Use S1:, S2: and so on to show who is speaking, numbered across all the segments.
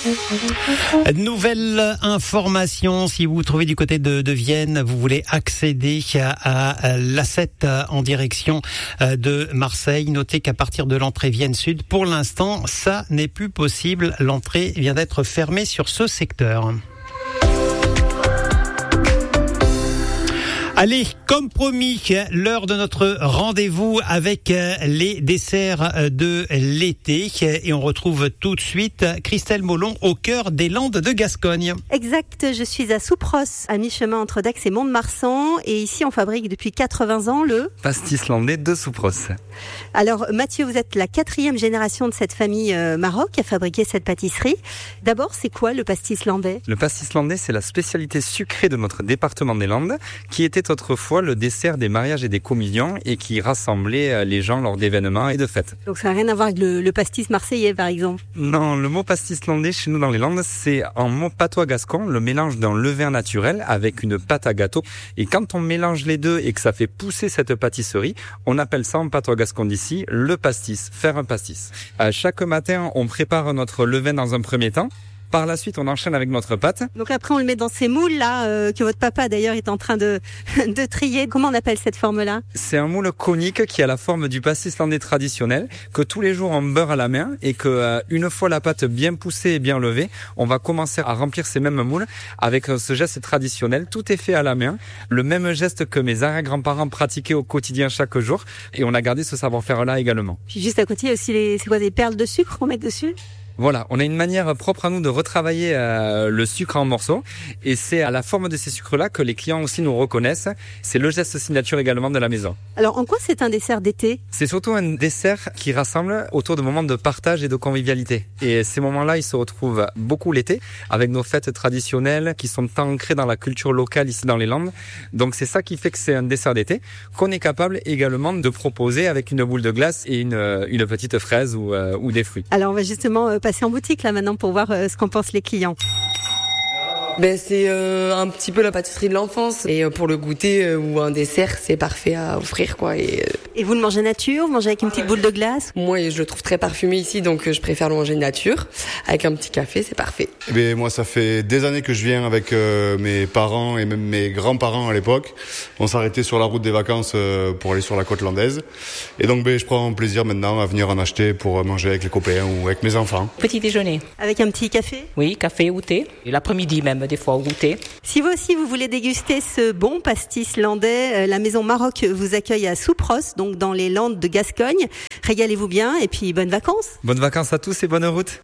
S1: Nouvelle information, si vous vous trouvez du côté de Vienne, vous voulez accéder à l'A7 en direction de Marseille. Notez qu'à partir de l'entrée Vienne Sud, pour l'instant, ça n'est plus possible. L'entrée vient d'être fermée sur ce secteur. Allez, comme promis, l'heure de notre rendez-vous avec les desserts de l'été. Et on retrouve tout de suite Christelle Molon au cœur des Landes de Gascogne.
S2: Exact, je suis à Soupros, à mi-chemin entre Dax et Mont-de-Marsan. Et ici, on fabrique depuis 80 ans le
S3: pastis landais de Soupros.
S2: Alors Mathieu, vous êtes la 4e génération de cette famille Maroc à fabriquer cette pâtisserie. D'abord, c'est quoi le pastis landais ?
S3: Le pastis landais, c'est la spécialité sucrée de notre département des Landes, qui était autrefois le dessert des mariages et des communions et qui rassemblait les gens lors d'événements et de fêtes.
S2: Donc ça n'a rien à voir avec le pastis marseillais par exemple ?
S3: Non, le mot pastis landais chez nous dans les Landes, c'est en mot patois gascon, le mélange d'un levain naturel avec une pâte à gâteau. Et quand on mélange les deux et que ça fait pousser cette pâtisserie, on appelle ça en patois gascon d'ici le pastis, faire un pastis. Chaque matin, on prépare notre levain dans un premier temps. Par la suite, on enchaîne avec notre pâte.
S2: Donc après, on le met dans ces moules là que votre papa d'ailleurs est en train de trier. Comment on appelle cette forme-là ?
S3: C'est un moule conique qui a la forme du pastis landais traditionnel que tous les jours on beurre à la main et que une fois la pâte bien poussée et bien levée, on va commencer à remplir ces mêmes moules avec ce geste traditionnel. Tout est fait à la main, le même geste que mes arrière-grands-parents pratiquaient au quotidien chaque jour et on a gardé ce savoir-faire-là également.
S2: Puis juste à côté, il y a aussi des perles de sucre qu'on met dessus ?
S3: Voilà, on a une manière propre à nous de retravailler le sucre en morceaux et c'est à la forme de ces sucres-là que les clients aussi nous reconnaissent. C'est le geste signature également de la maison.
S2: Alors en quoi c'est un dessert d'été ?
S3: C'est surtout un dessert qui rassemble autour de moments de partage et de convivialité. Et ces moments-là, ils se retrouvent beaucoup l'été avec nos fêtes traditionnelles qui sont ancrées dans la culture locale ici dans les Landes. Donc c'est ça qui fait que c'est un dessert d'été qu'on est capable également de proposer avec une boule de glace et une petite fraise ou des fruits.
S2: Alors on va justement passer en boutique là maintenant pour voir ce qu'en pensent les clients.
S4: C'est un petit peu la pâtisserie de l'enfance et pour le goûter ou un dessert, c'est parfait à offrir quoi.
S2: Et vous le mangez nature, vous mangez avec une petite boule de glace ?
S4: Moi, je le trouve très parfumé ici, donc je préfère le manger nature avec un petit café, c'est parfait.
S5: Moi, ça fait des années que je viens avec mes parents et même mes grands-parents à l'époque. On s'arrêtait sur la route des vacances pour aller sur la côte landaise. Et donc, je prends plaisir maintenant à venir en acheter pour manger avec les copains ou avec mes enfants.
S6: Petit déjeuner.
S2: Avec un petit café ?
S6: Oui, café ou thé. Et l'après-midi même, des fois, ou thé.
S2: Si vous aussi, vous voulez déguster ce bon pastis landais, la Maison Maroc vous accueille à Soupros, donc dans les Landes de Gascogne. Régalez-vous bien et puis bonnes vacances.
S3: Bonnes vacances à tous et bonne route.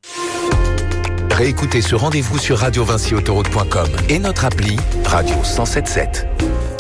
S7: Réécoutez ce rendez-vous sur radiovincyautoroute.com et notre appli Radio 107.7.